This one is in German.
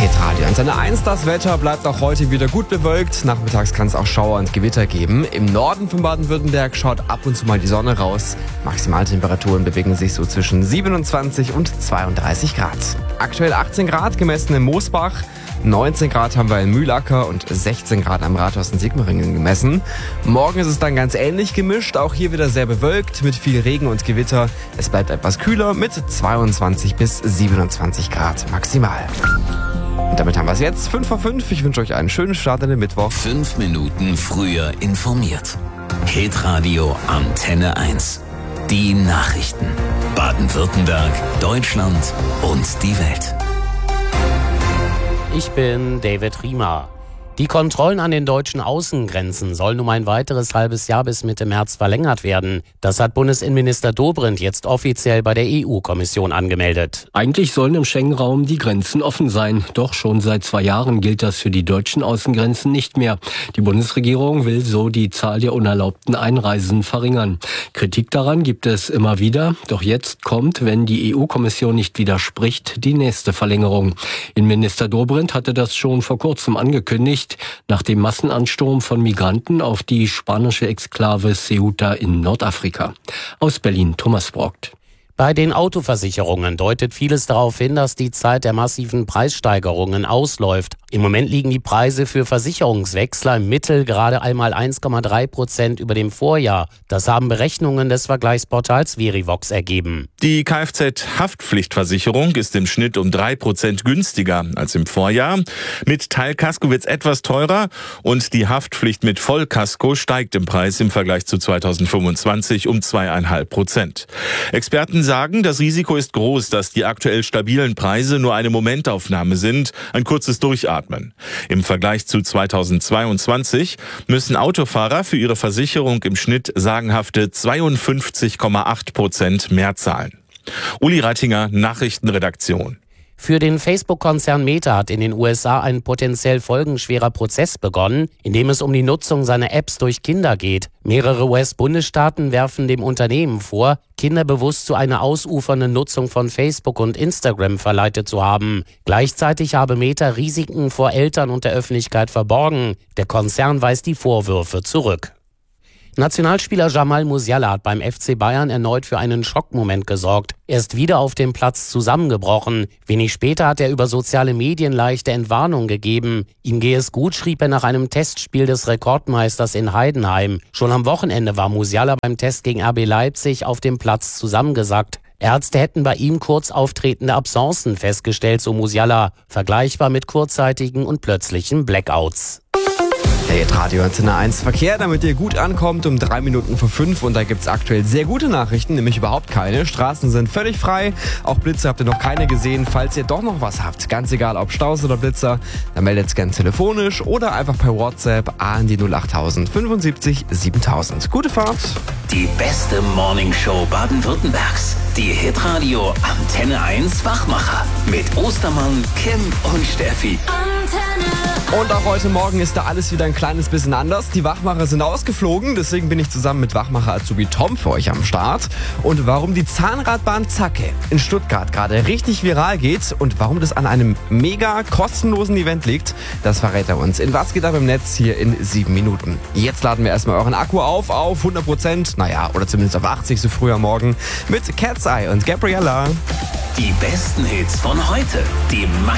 Hitradio Antenne 1, das Wetter bleibt auch heute wieder gut bewölkt. Nachmittags kann es auch Schauer und Gewitter geben. Im Norden von Baden-Württemberg schaut ab und zu mal die Sonne raus. Maximaltemperaturen bewegen sich so zwischen 27 und 32 Grad. Aktuell 18 Grad gemessen in Moosbach. 19 Grad haben wir in Mühlacker und 16 Grad am Rathaus in Sigmaringen gemessen. Morgen ist es dann ganz ähnlich gemischt, auch hier wieder sehr bewölkt mit viel Regen und Gewitter. Es bleibt etwas kühler mit 22 bis 27 Grad maximal. Und damit haben wir es jetzt, 5 vor 5. Ich wünsche euch einen schönen Start in den Mittwoch. 5 Minuten früher informiert. Hitradio Antenne 1. Die Nachrichten. Baden-Württemberg, Deutschland und die Welt. Ich bin David Riemer. Die Kontrollen an den deutschen Außengrenzen sollen um ein weiteres halbes Jahr bis Mitte März verlängert werden. Das hat Bundesinnenminister Dobrindt jetzt offiziell bei der EU-Kommission angemeldet. Eigentlich sollen im Schengen-Raum die Grenzen offen sein. Doch schon seit 2 Jahren gilt das für die deutschen Außengrenzen nicht mehr. Die Bundesregierung will so die Zahl der unerlaubten Einreisen verringern. Kritik daran gibt es immer wieder. Doch jetzt kommt, wenn die EU-Kommission nicht widerspricht, die nächste Verlängerung. Innenminister Dobrindt hatte das schon vor kurzem angekündigt, nach dem Massenansturm von Migranten auf die spanische Exklave Ceuta in Nordafrika. Aus Berlin, Thomas Brockt. Bei den Autoversicherungen deutet vieles darauf hin, dass die Zeit der massiven Preissteigerungen ausläuft. Im Moment liegen die Preise für Versicherungswechsler im Mittel gerade einmal 1,3% über dem Vorjahr. Das haben Berechnungen des Vergleichsportals Verivox ergeben. Die Kfz-Haftpflichtversicherung ist im Schnitt um 3% günstiger als im Vorjahr. Mit Teilkasko wird es etwas teurer und die Haftpflicht mit Vollkasko steigt im Preis im Vergleich zu 2025 um 2,5%. Experten sagen, das Risiko ist groß, dass die aktuell stabilen Preise nur eine Momentaufnahme sind, ein kurzes Durchatmen. Im Vergleich zu 2022 müssen Autofahrer für ihre Versicherung im Schnitt sagenhafte 52,8% mehr zahlen. Uli Reitinger, Nachrichtenredaktion. Für den Facebook-Konzern Meta hat in den USA ein potenziell folgenschwerer Prozess begonnen, in dem es um die Nutzung seiner Apps durch Kinder geht. Mehrere US-Bundesstaaten werfen dem Unternehmen vor, Kinder bewusst zu einer ausufernden Nutzung von Facebook und Instagram verleitet zu haben. Gleichzeitig habe Meta Risiken vor Eltern und der Öffentlichkeit verborgen. Der Konzern weist die Vorwürfe zurück. Nationalspieler Jamal Musiala hat beim FC Bayern erneut für einen Schockmoment gesorgt. Er ist wieder auf dem Platz zusammengebrochen. Wenig später hat er über soziale Medien leichte Entwarnung gegeben. Ihm gehe es gut, schrieb er nach einem Testspiel des Rekordmeisters in Heidenheim. Schon am Wochenende war Musiala beim Test gegen RB Leipzig auf dem Platz zusammengesackt. Ärzte hätten bei ihm kurz auftretende Absencen festgestellt, so Musiala, vergleichbar mit kurzzeitigen und plötzlichen Blackouts. Der Radio Antenne 1 Verkehr, damit ihr gut ankommt, um 3 Minuten vor 5. Und da gibt's aktuell sehr gute Nachrichten, nämlich überhaupt keine. Straßen sind völlig frei. Auch Blitze habt ihr noch keine gesehen. Falls ihr doch noch was habt, ganz egal ob Staus oder Blitzer, dann meldet's gern telefonisch oder einfach per WhatsApp an die 08000 75 7000. Gute Fahrt. Die beste Morningshow Baden-Württembergs. Die Hitradio Antenne 1 Wachmacher. Mit Ostermann, Kim und Steffi. Und auch heute Morgen ist da alles wieder ein kleines bisschen anders. Die Wachmacher sind ausgeflogen, deswegen bin ich zusammen mit Wachmacher Azubi Tom für euch am Start. Und warum die Zahnradbahn Zacke in Stuttgart gerade richtig viral geht und warum das an einem mega kostenlosen Event liegt, das verrät er uns. In Was geht ab im Netz hier in 7 Minuten. Jetzt laden wir erstmal euren Akku auf 100%, naja, oder zumindest auf 80 so früh am Morgen mit Cat's Eye und Gabriella. Die besten Hits von heute. Die